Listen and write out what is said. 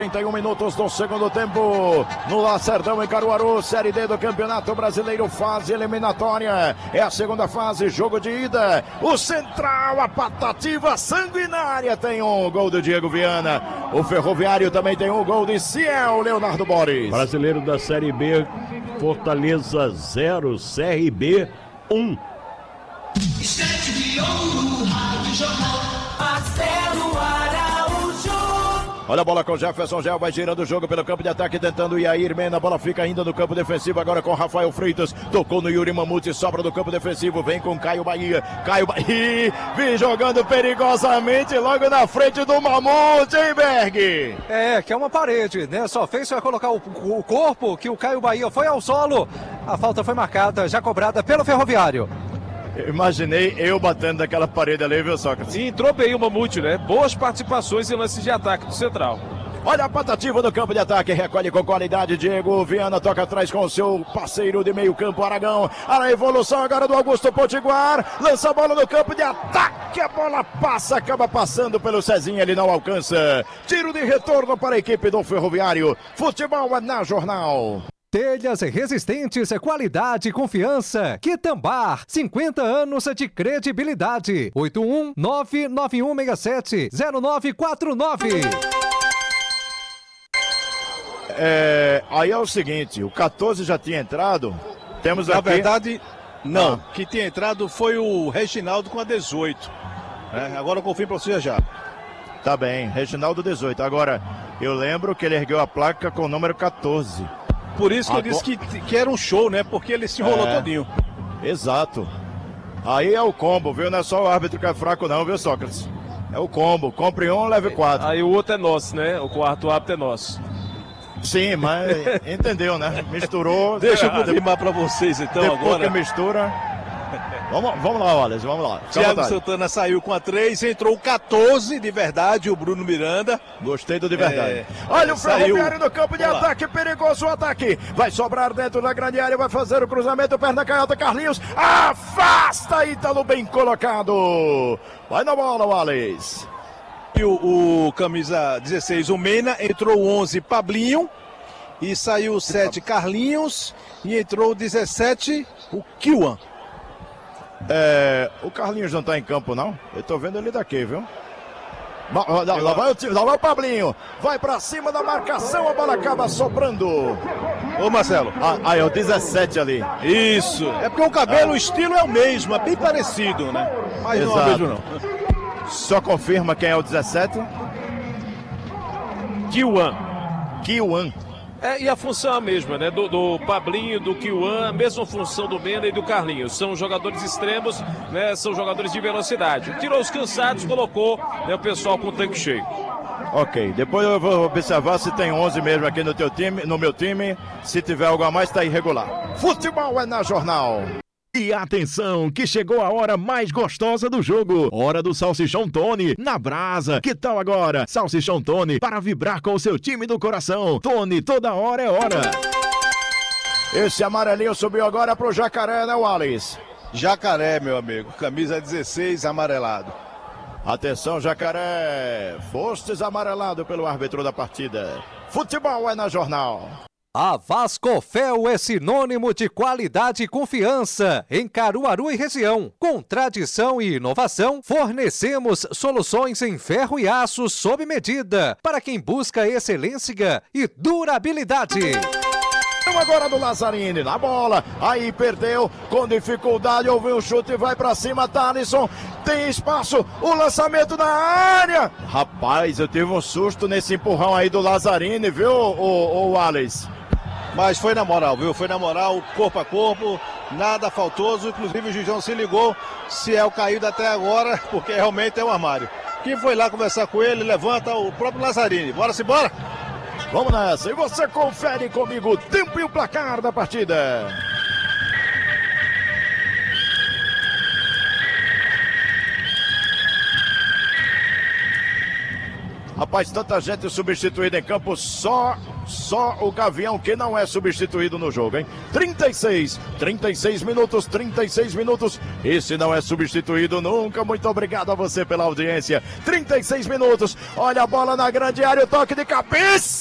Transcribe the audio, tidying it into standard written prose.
31 minutos do segundo tempo, no Lacerdão em Caruaru, Série D do Campeonato Brasileiro, fase eliminatória, é a segunda fase, jogo de ida, o Central, a Patativa Sanguinária tem um gol do Diego Viana, o Ferroviário também tem um gol de Ciel Leonardo Borges. Brasileiro da Série B, Fortaleza 0, CRB 1. Estante de ouro, Rádio Jornal, Marcelo Araújo. Olha a bola com Jefferson, já vai girando o jogo pelo campo de ataque, tentando Yair Mena, a bola fica ainda no campo defensivo, agora com Rafael Freitas, tocou no Yuri Mamute, sobra do campo defensivo, vem com Caio Bahia, vem jogando perigosamente logo na frente do Mamute, hein, Berg? Que é uma parede, né? Só fez para colocar o corpo, que o Caio Bahia foi ao solo, a falta foi marcada, já cobrada pelo Ferroviário. Imaginei eu batendo naquela parede ali, viu, Sócrates? E entrou bem o Mamute, né? Boas participações em lances de ataque do Central. Olha a Patativa no campo de ataque, recolhe com qualidade, Diego Viana toca atrás com o seu parceiro de meio campo, Aragão. A evolução agora do Augusto Potiguar, lança a bola no campo de ataque, a bola passa, acaba passando pelo Cezinha, ele não alcança. Tiro de retorno para a equipe do Ferroviário. Futebol é na Jornal. Telhas resistentes, qualidade e confiança. Quitambar, 50 anos de credibilidade. 81991670949. Aí é o seguinte, o 14 já tinha entrado. Temos aqui... Na verdade, não. Que tinha entrado foi o Reginaldo com a 18. Agora eu confio para você já. Tá bem, Reginaldo 18. Agora, eu lembro que ele ergueu a placa com o número 14. Por isso que eu disse que era um show, né? Porque ele se enrolou todinho. Exato. Aí é o combo, viu? Não é só o árbitro que é fraco não, viu, Sócrates? É o combo. Compre um, leve 4. Aí o outro é nosso, né? O quarto árbitro é nosso. Sim, mas entendeu, né? Misturou. Deixa eu confirmar pra vocês então depois agora. Que mistura. Vamos lá, Wallace, vamos lá. Thiago Santana saiu com a 3, entrou o 14 de verdade, o Bruno Miranda. Gostei do de verdade. Olha o Ferroviário no campo de ataque, perigoso o ataque. Vai sobrar dentro da grande área, vai fazer o cruzamento, perna canhota, Carlinhos. Afasta, Ítalo, bem colocado. Vai na bola, Wallace. E o camisa 16, o Mena, entrou o 11, Pablinho. E saiu o 7, Carlinhos. E entrou o 17, o Kiwan. O Carlinhos não tá em campo, não? Eu tô vendo ele daqui, viu? Lá vai o Pablinho. Vai pra cima da marcação, a bola acaba sobrando. Ô, Marcelo. É o 17 ali. Isso. É porque o cabelo, o estilo é o mesmo, é bem parecido, né? Mas exato. Não é mesmo, não. Só confirma quem é o 17? Kiwan. E a função é a mesma, né? Do Pablinho, do Kiwan, a mesma função do Mena e do Carlinhos. São jogadores extremos, né? São jogadores de velocidade. Tirou os cansados, colocou, né, o pessoal com o tanque cheio. Ok, depois eu vou observar se tem 11 mesmo aqui no teu time, no meu time. Se tiver algo a mais, tá irregular. Futebol é na Jornal. E atenção, que chegou a hora mais gostosa do jogo. Hora do Salsichão Tony, na brasa. Que tal agora? Salsichão Tony, para vibrar com o seu time do coração. Tony, toda hora é hora. Esse amarelinho subiu agora pro Jacaré, né, Wallace? Jacaré, meu amigo. Camisa 16, amarelado. Atenção, Jacaré. Fostes amarelado pelo árbitro da partida. Futebol é na Jornal. A Vascofel é sinônimo de qualidade e confiança em Caruaru e região. Com tradição e inovação, fornecemos soluções em ferro e aço sob medida para quem busca excelência e durabilidade. Agora do Lazzarini na bola, aí perdeu com dificuldade, houve um chute, vai pra cima, Thalisson, tem espaço, o lançamento na área. Rapaz, eu tive um susto nesse empurrão aí do Lazzarini, viu, o Wallace? Mas foi na moral, viu? Foi na moral, corpo a corpo, nada faltoso. Inclusive o Juizão se ligou, se é o caído até agora, porque realmente é um armário. Quem foi lá conversar com ele, levanta o próprio Lazzarini. Bora-se, bora! Vamos nessa, e você confere comigo o tempo e o placar da partida. Rapaz, tanta gente substituída em campo, só o Gavião que não é substituído no jogo, hein? 36 minutos. Esse não é substituído nunca. Muito obrigado a você pela audiência. 36 minutos. Olha a bola na grande área, o toque de cabeça.